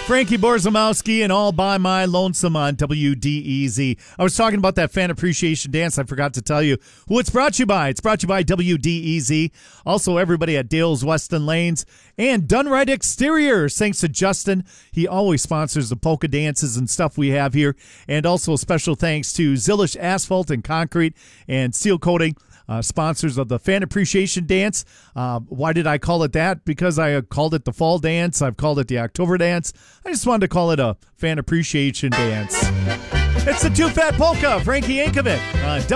Frankie Borzamowski and All by My Lonesome on WDEZ. I was talking about that fan appreciation dance. I forgot to tell you who it's brought to you by. It's brought to you by WDEZ. Also, everybody at Dale's Weston Lanes and Done Right Exteriors. Thanks to Justin. He always sponsors the polka dances and stuff we have here. And also a special thanks to Zillish Asphalt and Concrete and Seal Coating. Sponsors of the Fan Appreciation Dance. Why did I call it that? Because I called it the Fall Dance. I've called it the October Dance. I just wanted to call it a Fan Appreciation Dance. It's the Two Fat Polka, Frankie Yankovic,